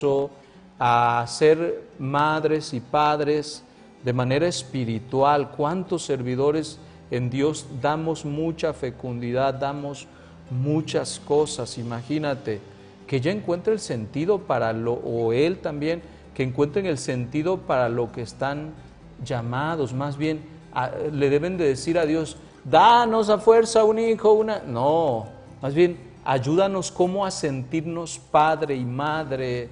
a ser madres y padres de manera espiritual. ¿Cuántos servidores en Dios damos mucha fecundidad, damos muchas cosas? Imagínate, que ella encuentre el sentido para o él también, que encuentren el sentido para lo que están llamados. Más bien, le deben de decir a Dios, danos a fuerza un hijo, No, más bien, ayúdanos cómo a sentirnos padre y madre,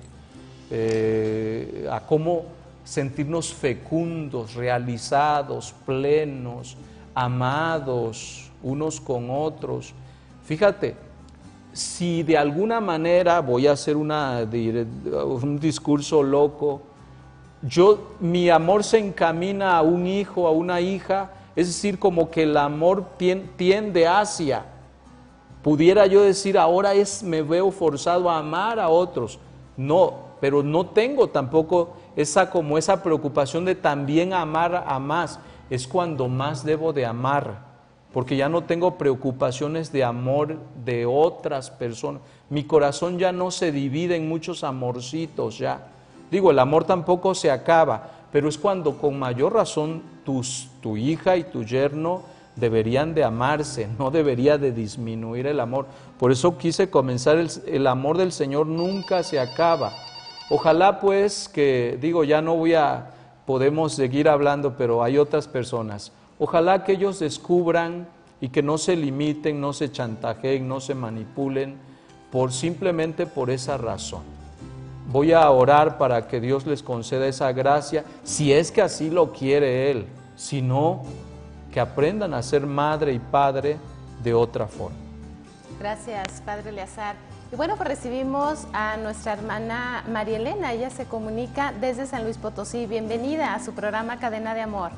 a cómo sentirnos fecundos, realizados, plenos, amados unos con otros. Fíjate, si de alguna manera, voy a hacer un discurso loco, mi amor se encamina a un hijo, a una hija, es decir, como que el amor tiende hacia, pudiera yo decir, ahora me veo forzado a amar a otros. No, pero no tengo tampoco esa preocupación de también amar a más. Es cuando más debo de amar, porque ya no tengo preocupaciones de amor de otras personas. Mi corazón ya no se divide en muchos amorcitos ya. Digo, el amor tampoco se acaba, pero es cuando con mayor razón tu hija y tu yerno deberían de amarse, no debería de disminuir el amor. Por eso quise comenzar, el amor del Señor nunca se acaba. Ojalá pues ya no podemos seguir hablando, pero hay otras personas. Ojalá que ellos descubran y que no se limiten, no se chantajeen, no se manipulen simplemente por esa razón. Voy a orar para que Dios les conceda esa gracia, si es que así lo quiere Él. Si no, que aprendan a ser madre y padre de otra forma. Gracias, Padre Eleazar. Y bueno, pues recibimos a nuestra hermana María Elena. Ella se comunica desde San Luis Potosí. Bienvenida a su programa Cadena de Amor.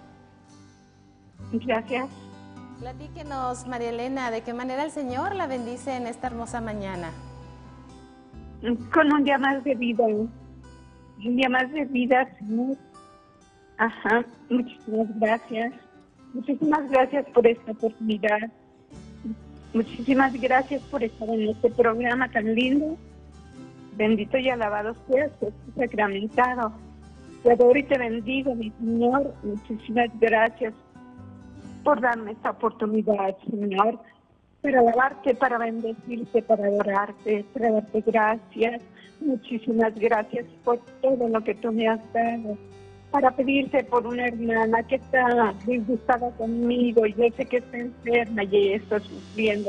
Gracias. Platíquenos, María Elena, ¿de qué manera el Señor la bendice en esta hermosa mañana? Con un día más de vida. Un día más de vida, Señor. Ajá, muchísimas gracias. Muchísimas gracias por esta oportunidad. Muchísimas gracias por estar en este programa tan lindo. Bendito y alabado seas, Jesús sacramentado. Te adoro y te bendigo, mi Señor. Muchísimas gracias por darme esta oportunidad, Señor, para alabarte, para bendecirte, para adorarte, para darte gracias. Muchísimas gracias por todo lo que tú me has dado. Para pedirte por una hermana que está disgustada conmigo y yo sé que está enferma y ella está sufriendo.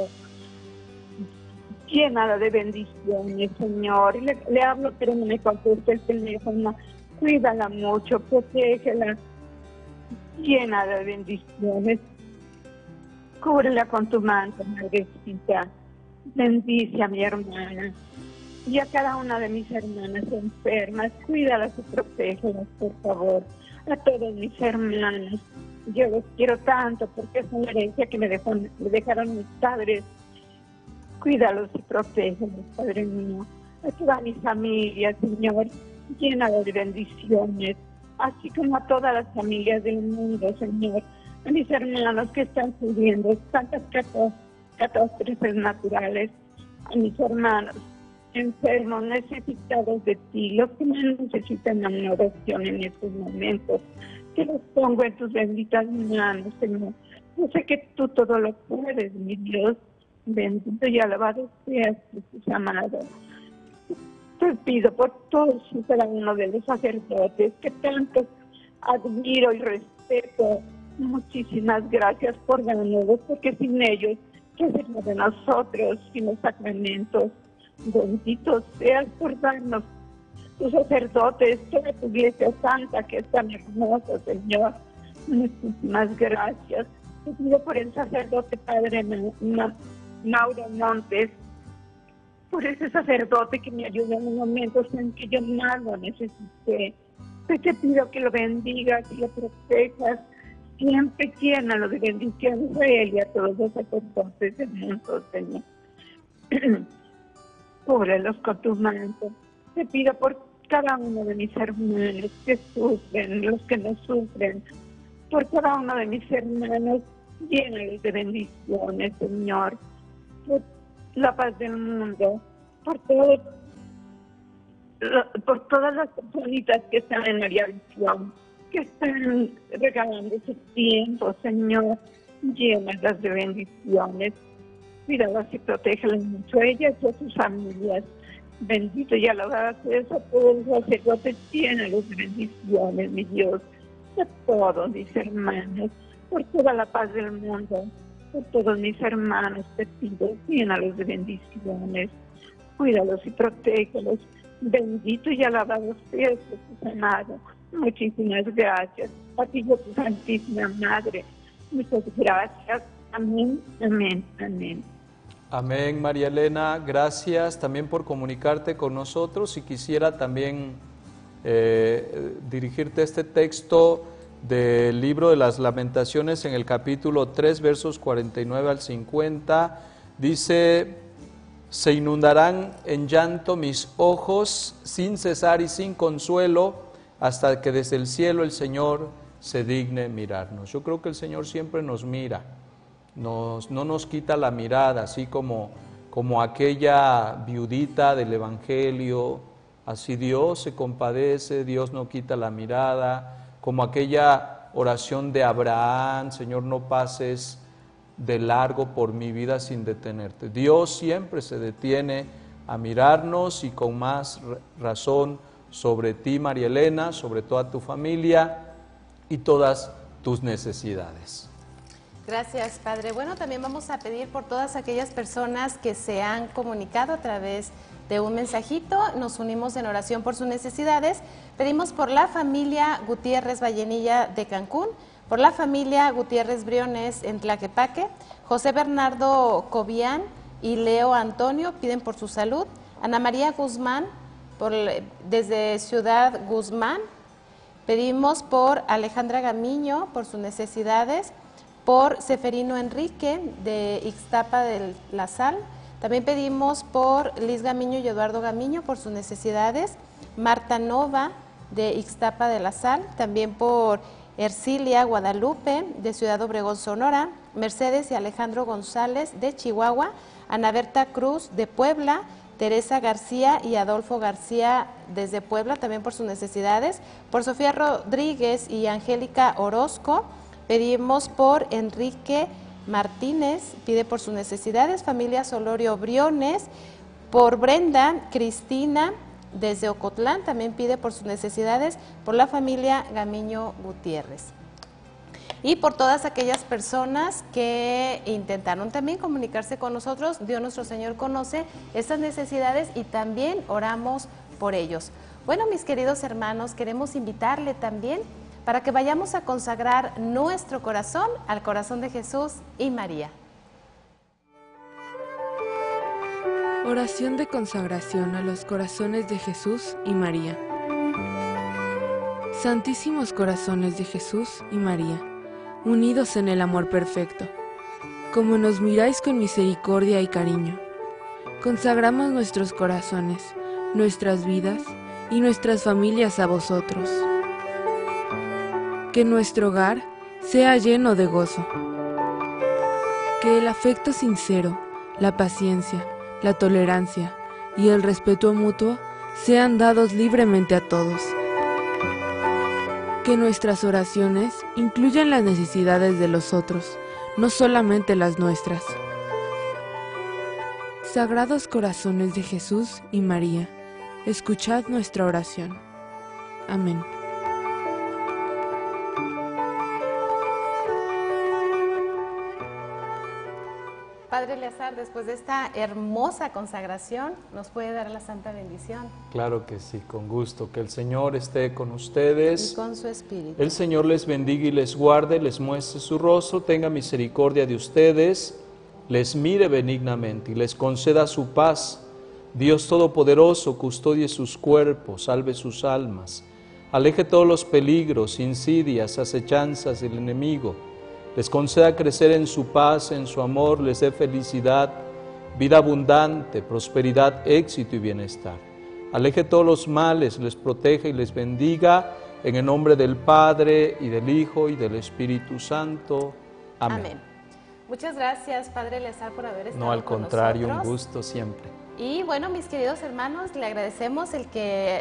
Llénala de bendiciones, Señor. Le hablo, pero no me contesta el teléfono. Cuídala mucho, protégela. Llénala de bendiciones. Cúbrela con tu manto, Madrecita. Bendice a mi hermana y a cada una de mis hermanas enfermas. Cuídalas y protégelas, por favor. A todos mis hermanos. Yo los quiero tanto porque es una herencia que me dejaron mis padres. Cuídalos y protégelos, Padre mío. A toda mi familia, Señor, llénala de bendiciones, así como a todas las familias del mundo, Señor. A mis hermanos que están sufriendo tantas catástrofes naturales, a mis hermanos enfermos, necesitados de ti, los que más necesitan una oración en estos momentos, que los pongo en tus benditas manos, Señor. Yo sé que tú todo lo puedes, mi Dios. Bendito y alabado seas, Jesús amado. Te pido por todos y cada uno de los sacerdotes que tanto admiro y respeto. Muchísimas gracias por darnos, porque sin ellos, ¿qué sería de nosotros sin los sacramentos? Bendito seas por darnos tus sacerdotes, toda tu iglesia santa que es tan hermosa, Señor. Muchísimas gracias. Te pido por el sacerdote Padre Mauro Montes, por ese sacerdote que me ayudó en los momentos en que yo más lo necesité. Te pido que lo bendigas y lo protejas. Siempre llénalo de bendiciones a él y a todos los sacerdotes del mundo, Señor. Cúbrelos con tu manto. Te pido por cada uno de mis hermanos que sufren, los que no sufren. Por cada uno de mis hermanos, llénalos de bendiciones, Señor. Por la paz del mundo, por todo por todas las personitas que están en María Visión, que están regalando su tiempo, Señor, llénalas de bendiciones. Cuídalas y protégelas mucho a ellas y a sus familias. Bendito y alabado seas a todos los sacerdotes, llénalos de bendiciones, mi Dios, a todos mis hermanos, por toda la paz del mundo, por todos mis hermanos te pido, llénalos de bendiciones, cuídalos y protégelos. Bendito y alabado seas, Jesús amado. Muchísimas gracias. A ti, yo, tu Santísima Madre. Muchas gracias. Amén, amén, amén. Amén, María Elena. Gracias también por comunicarte con nosotros. Y quisiera también dirigirte a este texto del libro de las Lamentaciones en el capítulo 3, versos 49 al 50. Dice: se inundarán en llanto mis ojos sin cesar y sin consuelo, hasta que desde el cielo el Señor se digne mirarnos. Yo creo que el Señor siempre nos mira, no nos quita la mirada, así como aquella viudita del Evangelio. Así Dios se compadece, Dios no quita la mirada, como aquella oración de Abraham: Señor, no pases de largo por mi vida sin detenerte. Dios siempre se detiene a mirarnos, y con más razón sobre ti, María Elena, sobre toda tu familia y todas tus necesidades. Gracias, Padre. Bueno, también vamos a pedir por todas aquellas personas que se han comunicado a través de un mensajito. Nos unimos en oración por sus necesidades. Pedimos por la familia Gutiérrez Vallenilla de Cancún, por la familia Gutiérrez Briones en Tlaquepaque, José Bernardo Cobian y Leo Antonio piden por su salud, Ana María Guzmán desde Ciudad Guzmán, pedimos por Alejandra Gamiño por sus necesidades, por Seferino Enrique de Ixtapa de la Sal, también pedimos por Liz Gamiño y Eduardo Gamiño por sus necesidades, Marta Nova de Ixtapa de la Sal, también por Ercilia Guadalupe de Ciudad Obregón, Sonora, Mercedes y Alejandro González de Chihuahua, Ana Berta Cruz de Puebla, Teresa García y Adolfo García desde Puebla, también por sus necesidades, por Sofía Rodríguez y Angélica Orozco, pedimos por Enrique Martínez, pide por sus necesidades, familia Solorio Briones, por Brenda Cristina desde Ocotlán, también pide por sus necesidades, por la familia Gamiño Gutiérrez. Y por todas aquellas personas que intentaron también comunicarse con nosotros, Dios nuestro Señor conoce estas necesidades y también oramos por ellos. Bueno, mis queridos hermanos, queremos invitarle también para que vayamos a consagrar nuestro corazón al corazón de Jesús y María. Oración de consagración a los corazones de Jesús y María. Santísimos corazones de Jesús y María, unidos en el amor perfecto, como nos miráis con misericordia y cariño, consagramos nuestros corazones, nuestras vidas y nuestras familias a vosotros. Que nuestro hogar sea lleno de gozo. Que el afecto sincero, la paciencia, la tolerancia y el respeto mutuo sean dados libremente a todos. Que nuestras oraciones incluyan las necesidades de los otros, no solamente las nuestras. Sagrados corazones de Jesús y María, escuchad nuestra oración. Amén. Padre Eleazar, después de esta hermosa consagración, ¿nos puede dar la santa bendición? Claro que sí, con gusto. Que el Señor esté con ustedes. Y con su espíritu. El Señor les bendiga y les guarde, les muestre su rostro, tenga misericordia de ustedes, les mire benignamente y les conceda su paz. Dios Todopoderoso custodie sus cuerpos, salve sus almas, aleje todos los peligros, insidias, acechanzas del enemigo, les conceda crecer en su paz, en su amor, les dé felicidad, vida abundante, prosperidad, éxito y bienestar. Aleje todos los males, les proteja y les bendiga, en el nombre del Padre, y del Hijo, y del Espíritu Santo. Amén. Amén. Muchas gracias, Padre Eleazar, por haber estado con nosotros. No, al contrario, un gusto siempre. Y bueno, mis queridos hermanos, le agradecemos el que